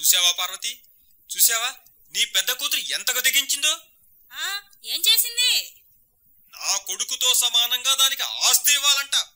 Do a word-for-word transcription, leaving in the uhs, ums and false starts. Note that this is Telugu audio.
చూసావా పార్వతి, చూసావా నీ పెద్ద కూతురు ఎంతగా తెగించిందో? ఏం చేసింది? నా కొడుకుతో సమానంగా దానికి ఆస్తి ఇవ్వాలంట.